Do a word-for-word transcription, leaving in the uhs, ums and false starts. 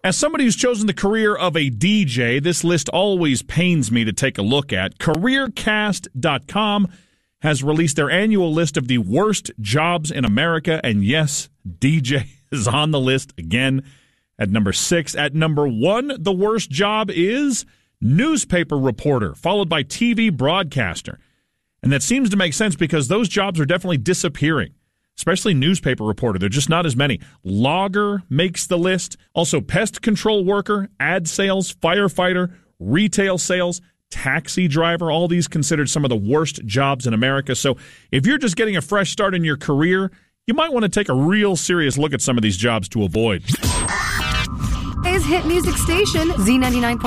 As somebody who's chosen the career of a D J, this list always pains me to take a look at. career cast dot com has released their annual list of the worst jobs in America, and yes, D J is on the list again at number six. At number one, the worst job is newspaper reporter, followed by T V broadcaster. And that seems to make sense because those jobs are definitely disappearing, especially newspaper reporter. They're just not as many. Logger makes the list. Also, pest control worker, ad sales, firefighter, retail sales, taxi driver, all these considered some of the worst jobs in America. So if you're just getting a fresh start in your career, you might want to take a real serious look at some of these jobs to avoid. His hit music station, Z ninety-nine point